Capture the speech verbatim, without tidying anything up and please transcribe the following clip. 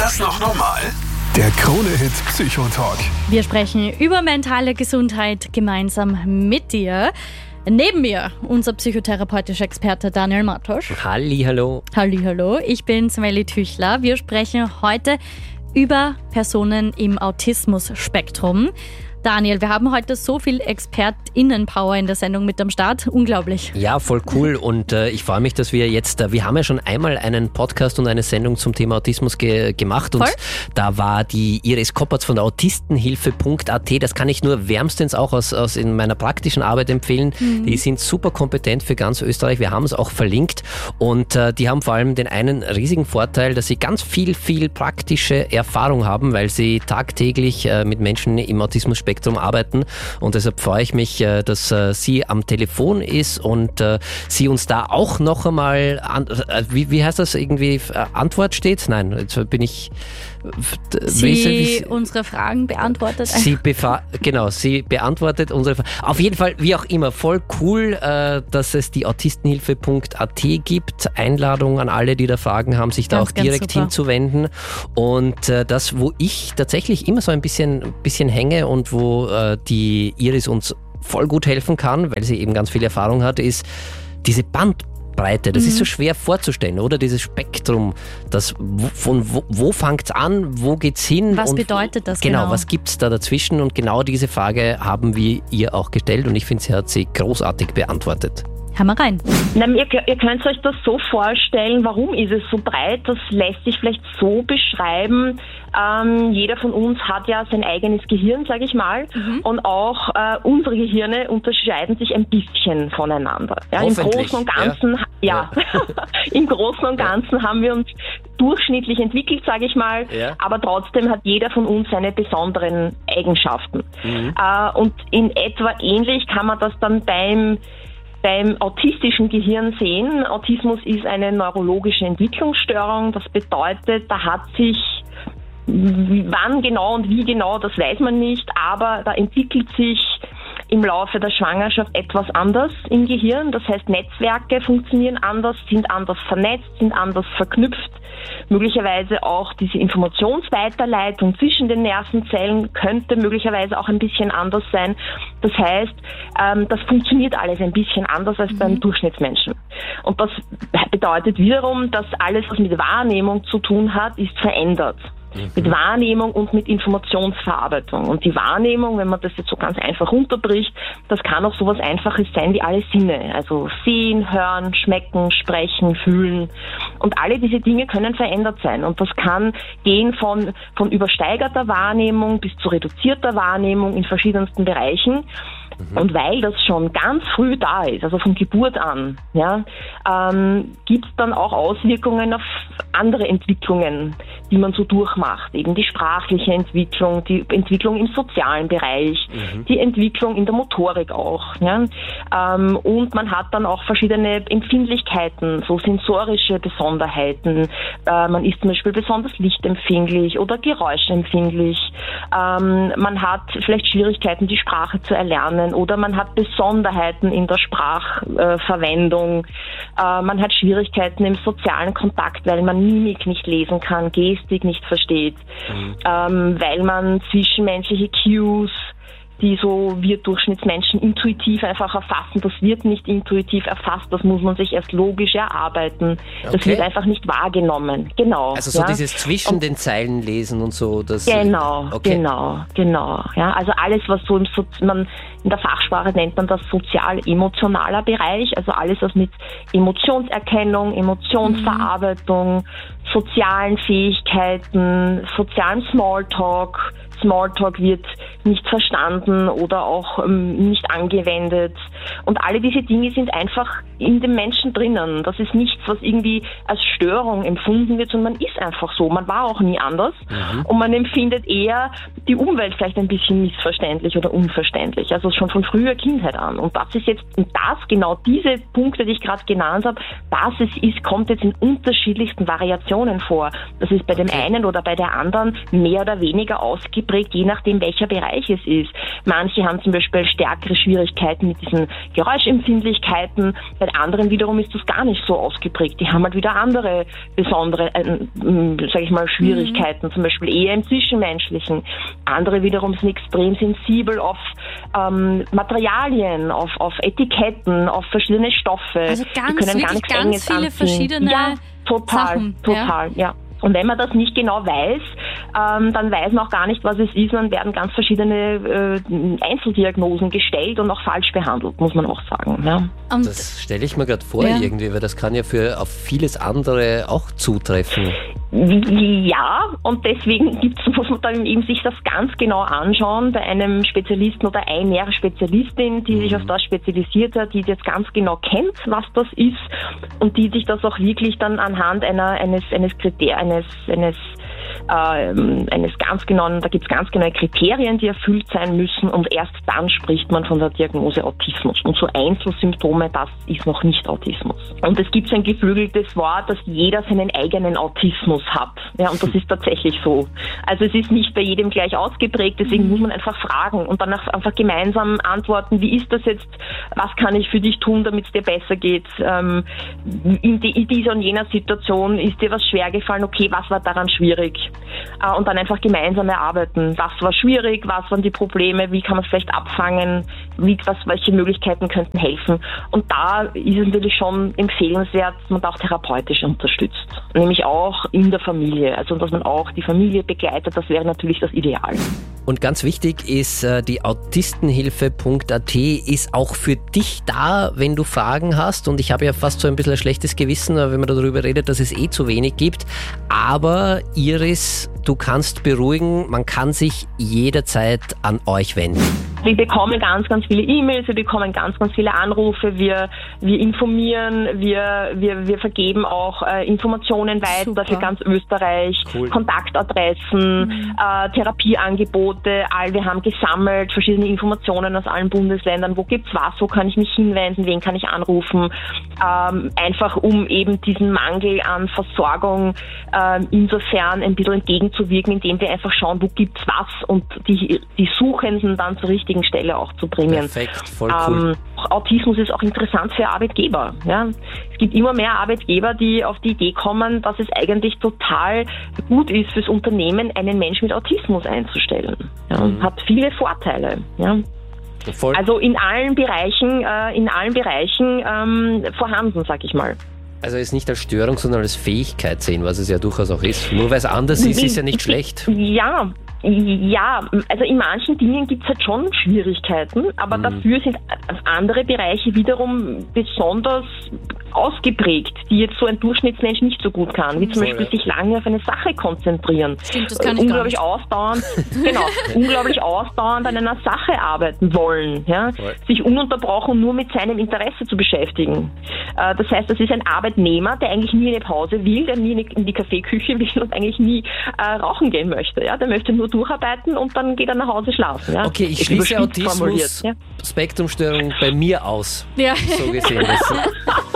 das noch normal? Der Krone-Hit Psychotalk. Wir sprechen über mentale Gesundheit gemeinsam mit dir. Neben mir unser psychotherapeutischer Experte Daniel Matosch. Hallihallo. Hallihallo, ich bin Smelly Tüchler. Wir sprechen heute über Personen im Autismus-Spektrum. Daniel, wir haben heute so viel ExpertInnen-Power in der Sendung mit am Start. Unglaublich. Ja, voll cool. Und äh, ich freue mich, dass wir jetzt, äh, wir haben ja schon einmal einen Podcast und eine Sendung zum Thema Autismus ge- gemacht. Und voll? Da war die Iris Koppertz von der Autistenhilfe Punkt a t. Das kann ich nur wärmstens auch aus, aus in meiner praktischen Arbeit empfehlen. Mhm. Die sind super kompetent für ganz Österreich. Wir haben es auch verlinkt. Und äh, die haben vor allem den einen riesigen Vorteil, dass sie ganz viel, viel praktische Erfahrung haben, weil sie tagtäglich äh, mit Menschen im Autismus-Spektrum arbeiten, und deshalb freue ich mich, dass äh, sie am Telefon ist und äh, sie uns da auch noch einmal, an, äh, wie, wie heißt das, irgendwie äh, Antwort steht? Nein, jetzt bin ich... Äh, sie wie, unsere Fragen beantwortet. Sie befa- genau, sie beantwortet unsere Fragen. Auf jeden Fall, wie auch immer, voll cool, äh, dass es die Autistenhilfe Punkt a t gibt. Einladung an alle, die da Fragen haben, sich da ganz, auch direkt hinzuwenden. Und äh, das, wo ich tatsächlich immer so ein bisschen, bisschen hänge und wo wo äh, die Iris uns voll gut helfen kann, weil sie eben ganz viel Erfahrung hat, ist diese Bandbreite. Das mhm. ist so schwer vorzustellen, oder? Dieses Spektrum, das, von wo, wo fängt es an, wo geht's hin? Was und bedeutet das genau? Genau, was gibt es da dazwischen? Und genau diese Frage haben wir ihr auch gestellt, und ich finde, sie hat sie großartig beantwortet. Hör mal rein. Na, ihr, ihr könnt euch das so vorstellen, warum ist es so breit? Das lässt sich vielleicht so beschreiben. Ähm, jeder von uns hat ja sein eigenes Gehirn, sage ich mal. Mhm. Und auch äh, unsere Gehirne unterscheiden sich ein bisschen voneinander. Ja, im Großen und Ganzen, ja, ja. ja. Im Großen und Ganzen ja. haben wir uns durchschnittlich entwickelt, sage ich mal. Ja. Aber trotzdem hat jeder von uns seine besonderen Eigenschaften. Mhm. Äh, und in etwa ähnlich kann man das dann beim beim autistischen Gehirn sehen. Autismus ist eine neurologische Entwicklungsstörung. Das bedeutet, da hat sich, wann genau und wie genau, das weiß man nicht, aber da entwickelt sich im Laufe der Schwangerschaft etwas anders im Gehirn. Das heißt, Netzwerke funktionieren anders, sind anders vernetzt, sind anders verknüpft. Möglicherweise auch diese Informationsweiterleitung zwischen den Nervenzellen könnte möglicherweise auch ein bisschen anders sein. Das heißt, ähm, das funktioniert alles ein bisschen anders als mhm. beim Durchschnittsmenschen. Und das bedeutet wiederum, dass alles, was mit Wahrnehmung zu tun hat, ist verändert. Mhm. Mit Wahrnehmung und mit Informationsverarbeitung. Und die Wahrnehmung, wenn man das jetzt so ganz einfach runterbricht, das kann auch sowas Einfaches sein wie alle Sinne. Also sehen, hören, schmecken, sprechen, fühlen. Und alle diese Dinge können verändert sein. Und das kann gehen von, von übersteigerter Wahrnehmung bis zu reduzierter Wahrnehmung in verschiedensten Bereichen. Mhm. Und weil das schon ganz früh da ist, also von Geburt an, ja, ähm, gibt es dann auch Auswirkungen auf andere Entwicklungen, die man so durchmacht. Eben die sprachliche Entwicklung, die Entwicklung im sozialen Bereich, mhm. die Entwicklung in der Motorik auch. Ja. Ähm, und man hat dann auch verschiedene Empfindlichkeiten, so sensorische Besonderheiten. Äh, man ist zum Beispiel besonders lichtempfindlich oder geräuschempfindlich. Ähm, man hat vielleicht Schwierigkeiten, die Sprache zu erlernen, oder man hat Besonderheiten in der Sprachverwendung. Äh, man hat Schwierigkeiten im sozialen Kontakt, weil man Mimik nicht lesen kann, Gestik nicht versteht, mhm. ähm, weil man zwischenmenschliche Cues, die so wir Durchschnittsmenschen intuitiv einfach erfassen, das wird nicht intuitiv erfasst, das muss man sich erst logisch erarbeiten. Das okay. wird einfach nicht wahrgenommen. Genau. Also so ja. dieses zwischen und den Zeilen lesen und so. Das, genau, okay. genau, genau. Ja, also alles, was so im so man in der Fachsprache nennt man das sozial-emotionaler Bereich, also alles, was mit Emotionserkennung, Emotionsverarbeitung, mhm. sozialen Fähigkeiten, sozialen Smalltalk, Smalltalk wird nicht verstanden oder auch ähm, nicht angewendet. Und alle diese Dinge sind einfach in dem Menschen drinnen. Das ist nichts, was irgendwie als Störung empfunden wird, sondern man ist einfach so. Man war auch nie anders. Mhm. Und man empfindet eher die Umwelt vielleicht ein bisschen missverständlich oder unverständlich. Also schon von früher Kindheit an. Und das ist jetzt, und das, genau diese Punkte, die ich gerade genannt habe, das ist, ist, kommt jetzt in unterschiedlichsten Variationen vor. Das ist bei dem einen oder bei der anderen mehr oder weniger ausgeprägt ausgeprägt, je nachdem, welcher Bereich es ist. Manche haben zum Beispiel stärkere Schwierigkeiten mit diesen Geräuschempfindlichkeiten, bei anderen wiederum ist das gar nicht so ausgeprägt. Die haben halt wieder andere besondere, äh, sage ich mal, Schwierigkeiten, mhm. zum Beispiel eher im Zwischenmenschlichen. Andere wiederum sind extrem sensibel auf ähm, Materialien, auf, auf Etiketten, auf verschiedene Stoffe. Also ganz, die können wirklich gar nichts ganz Enges viele anziehen. verschiedene ja, total, Sachen. total, ja. ja. Und wenn man das nicht genau weiß, ähm, dann weiß man auch gar nicht, was es ist. Dann werden ganz verschiedene äh, Einzeldiagnosen gestellt und auch falsch behandelt, muss man auch sagen. Ja. Und Das stelle ich mir gerade vor Ja. irgendwie, weil das kann ja für auf vieles andere auch zutreffen. Ja, und deswegen gibt's, muss man dann eben sich das ganz genau anschauen bei einem Spezialisten oder einer Spezialistin, die sich auf das spezialisiert hat, die das ganz genau kennt, was das ist und die sich das auch wirklich dann anhand einer eines eines Kriter eines eines ähm, eines ganz genauen, da gibt's ganz genaue Kriterien, die erfüllt sein müssen und erst dann spricht man von der Diagnose Autismus. Und so Einzelsymptome, das ist noch nicht Autismus. Und es gibt so ein geflügeltes Wort, dass jeder seinen eigenen Autismus hat. Ja, und das ist tatsächlich so. Also es ist nicht bei jedem gleich ausgeprägt, deswegen muss man einfach fragen und dann einfach gemeinsam antworten, wie ist das jetzt, was kann ich für dich tun, damit es dir besser geht? Ähm, in, die, in dieser und jener Situation ist dir was schwer gefallen, okay, was war daran schwierig? Äh, und dann einfach gemeinsam erarbeiten, was war schwierig, was waren die Probleme, wie kann man es vielleicht abfangen, wie, was, welche Möglichkeiten könnten helfen. Und da ist es natürlich schon empfehlenswert, dass man da auch therapeutisch unterstützt, nämlich auch in der Familie, also dass man auch die Familie begleitet, das wäre natürlich das Ideal. Und ganz wichtig ist, äh, die Autistenhilfe Punkt a t ist auch für dich da, wenn du Fragen hast. Und ich habe ja fast so ein bisschen ein schlechtes Gewissen, wenn man darüber redet, dass es eh zu wenig gibt. Aber Iris, du kannst beruhigen, man kann sich jederzeit an euch wenden. Wir bekommen ganz, ganz viele E-Mails, wir bekommen ganz, ganz viele Anrufe, wir, wir informieren, wir, wir, wir vergeben auch äh, Informationen weiter Super. für ganz Österreich, Cool. Kontaktadressen, Mhm. äh, Therapieangebote, all, wir haben gesammelt verschiedene Informationen aus allen Bundesländern, wo gibt's was, wo kann ich mich hinwenden, wen kann ich anrufen, ähm, einfach um eben diesen Mangel an Versorgung ähm, insofern ein bisschen entgegenzuwirken, indem wir einfach schauen, wo gibt's was und die, die Suchenden dann zur richtigen Stelle auch zu bringen. Perfekt, voll cool. Ähm, Autismus ist auch interessant für Arbeitgeber. Ja? Es gibt immer mehr Arbeitgeber, die auf die Idee kommen, dass es eigentlich total gut ist fürs Unternehmen, einen Menschen mit Autismus einzustellen. Ja? Mhm. Hat viele Vorteile. Ja? Voll. Also in allen Bereichen, äh, in allen Bereichen ähm, vorhanden, sag ich mal. Also es nicht als Störung, sondern als Fähigkeit sehen, was es ja durchaus auch ist. Nur weil es anders ist, ist ja nicht schlecht. Ja, ja, also in manchen Dingen gibt es halt schon Schwierigkeiten, aber Mhm. dafür sind andere Bereiche wiederum besonders ausgeprägt, die jetzt so ein Durchschnittsmensch nicht so gut kann, wie zum Voll, Beispiel ja. sich lange auf eine Sache konzentrieren. Stimmt, das kann Äh, ich gar unglaublich nicht. ausdauernd, genau, unglaublich ausdauernd an einer Sache arbeiten wollen, ja, Voll. sich ununterbrochen nur mit seinem Interesse zu beschäftigen. Äh, das heißt, das ist ein Arbeitnehmer, der eigentlich nie in eine Pause will, der nie in die Kaffeeküche will und eigentlich nie äh, rauchen gehen möchte. Ja, der möchte nur durcharbeiten und dann geht er nach Hause schlafen. Ja. Okay, ich Ist schließe überspitzt formuliert, Autismus, ja. Spektrumstörung bei mir aus. Ja. So gesehen. Das